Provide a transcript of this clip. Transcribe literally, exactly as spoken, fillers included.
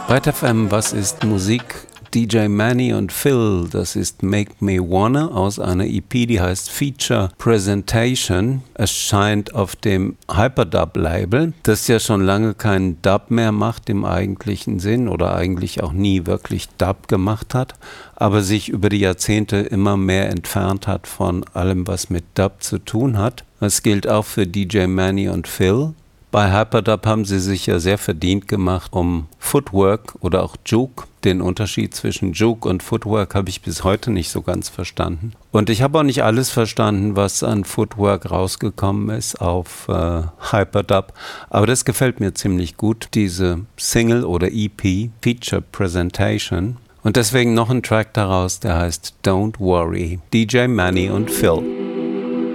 Byte F M, was ist Musik? D J Manny und Phil, das ist Make Me Wanna aus einer E P, die heißt Feature Presentation, erscheint auf dem Hyperdub-Label, das ja schon lange keinen Dub mehr macht im eigentlichen Sinn oder eigentlich auch nie wirklich Dub gemacht hat, aber sich über die Jahrzehnte immer mehr entfernt hat von allem, was mit Dub zu tun hat. Das gilt auch für D J Manny und Phil. Bei Hyperdub haben sie sich ja sehr verdient gemacht um Footwork oder auch Juke. Den Unterschied zwischen Juke und Footwork habe ich bis heute nicht so ganz verstanden. Und ich habe auch nicht alles verstanden, was an Footwork rausgekommen ist auf äh, Hyperdub. Aber das gefällt mir ziemlich gut, diese Single oder E P, Feature Presentation. Und deswegen noch ein Track daraus, der heißt Don't Worry, D J Manny und Phil.